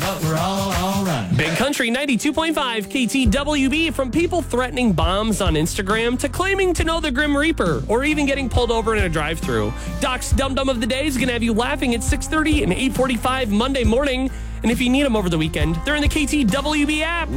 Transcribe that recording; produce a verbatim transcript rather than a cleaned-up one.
but we're all all right. Big Country ninety-two point five K T W B. From people threatening bombs on Instagram to claiming to know the Grim Reaper or even getting pulled over in a drive-thru. Doc's Dum Dum of the Day is going to have you laughing at six thirty and eight forty-five Monday morning. And if you need them over the weekend, they're in the K T W B app.